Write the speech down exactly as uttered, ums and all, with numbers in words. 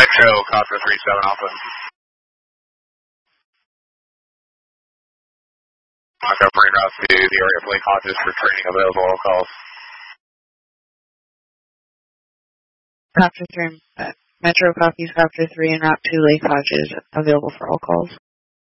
Metro, Copter three seven Alpha. Montgomery route to the area of Lake Hodges for training available all calls. Copter three, uh, Metro copies Copter three and route to Lake Hodges available for all calls.